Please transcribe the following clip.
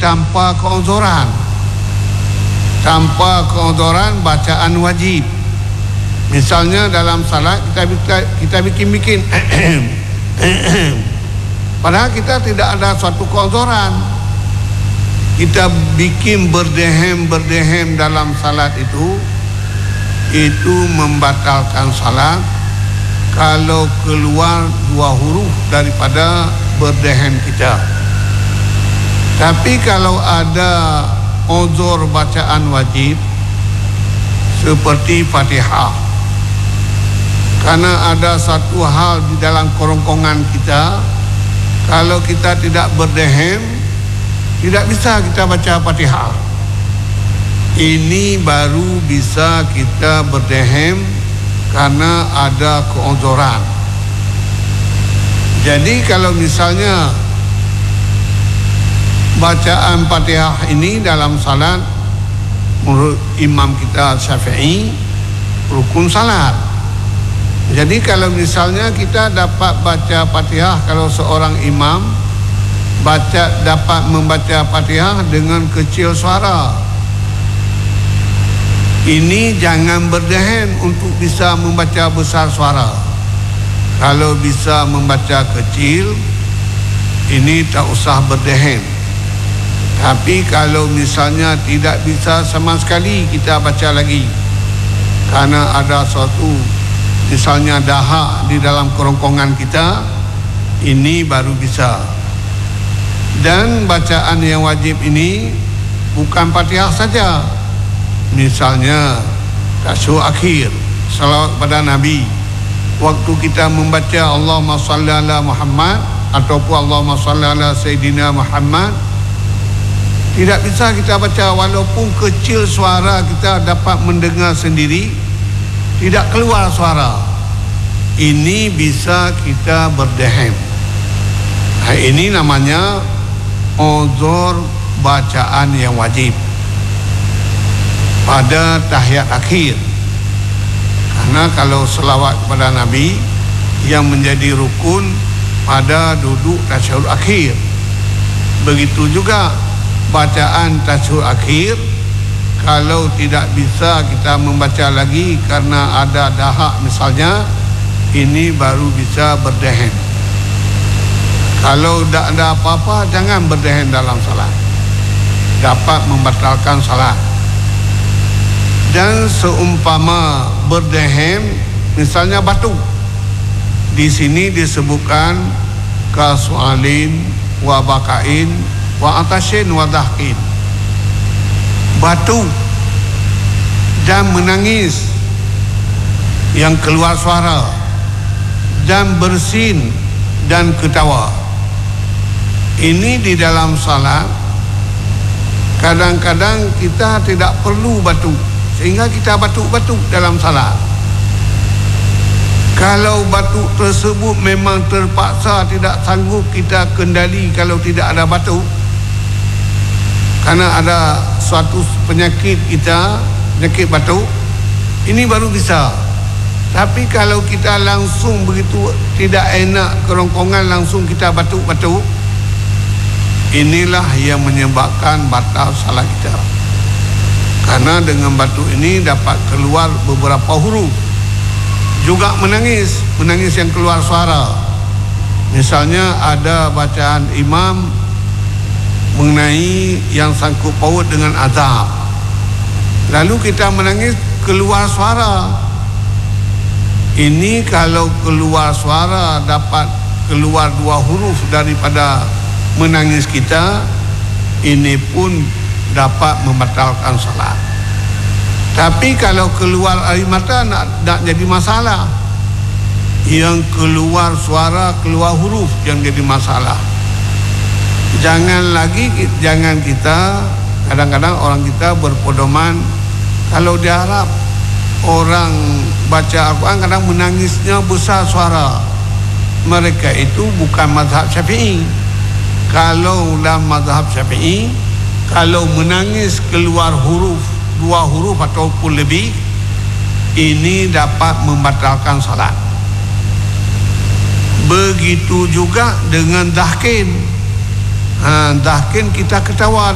tanpa keuzuran. Tanpa keuzuran bacaan wajib. Misalnya dalam salat kita bikin-bikin padahal kita tidak ada suatu keuzuran. Kita bikin berdehem dalam salat itu membatalkan salat kalau keluar 2 huruf daripada berdehem kita. Tapi kalau ada uzur bacaan wajib seperti Fatihah, karena ada satu hal di dalam kerongkongan kita, kalau kita tidak berdehem, tidak bisa kita baca Fatihah. Ini baru bisa kita berdehem karena ada keuzuran. Jadi kalau misalnya bacaan Fatihah ini dalam salat menurut imam kita Syafi'i rukun salat. Jadi kalau misalnya kita dapat baca Fatihah, kalau seorang imam dapat membaca Fatihah dengan kecil suara, ini jangan berdehem untuk bisa membaca besar suara. Kalau bisa membaca kecil, ini tak usah berdehem. Tapi kalau misalnya tidak bisa sama sekali kita baca lagi, karena ada suatu misalnya dahak di dalam kerongkongan kita, ini baru bisa. Dan bacaan yang wajib ini bukan Fatihah saja. Misalnya tasyahud akhir, salawat pada Nabi. Waktu kita membaca Allahumma salli ala Muhammad ataupun Allahumma salli ala Sayyidina Muhammad, tidak bisa kita baca walaupun kecil suara, kita dapat mendengar sendiri, tidak keluar suara. Ini bisa kita berdehem. Ini namanya uzur bacaan yang wajib pada tahiyat akhir. Karena kalau selawat kepada Nabi yang menjadi rukun pada duduk tasyahud akhir, begitu juga bacaan tasyahud akhir. Kalau tidak bisa kita membaca lagi karena ada dahak misalnya, ini baru bisa berdehem. Kalau tidak ada apa-apa, jangan berdehem dalam salat, dapat membatalkan salat. Dan seumpama berdehem, misalnya batu, di sini disebutkan kasualin wa bakain wa atashin wa dahkin. Batu dan menangis yang keluar suara, dan bersin dan ketawa. Ini di dalam salat kadang-kadang kita tidak perlu batu, sehingga kita batuk-batuk dalam salat. Kalau batuk tersebut memang terpaksa, tidak sanggup kita kendali kalau tidak ada batuk, karena ada suatu penyakit kita, penyakit batuk, ini baru bisa. Tapi kalau kita langsung begitu tidak enak kerongkongan, langsung kita batuk-batuk, inilah yang menyebabkan batal salat kita. Karena dengan batuk ini dapat keluar beberapa huruf. Juga menangis yang keluar suara. Misalnya ada bacaan imam mengenai yang sangkut paut dengan azab, lalu kita menangis keluar suara. Ini kalau keluar suara dapat keluar 2 huruf daripada menangis kita, ini pun dapat membatalkan salat. Tapi kalau keluar air mata tak jadi masalah. Yang keluar suara, keluar huruf yang jadi masalah. Jangan kita, kadang-kadang orang kita berpedoman, kalau di Arab orang baca Al-Quran kadang menangisnya besar suara. Mereka itu bukan mazhab Syafi'i. Kalau dalam mazhab Syafi'i, kalau menangis keluar huruf, 2 huruf ataupun lebih, ini dapat membatalkan salat. Begitu juga dengan dahkin. Dahkin kita ketawa